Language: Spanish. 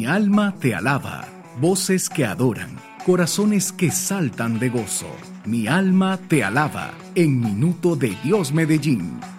alma te alaba. Voces que adoran, corazones que saltan de gozo. Mi alma te alaba. En Minuto de Dios Medellín.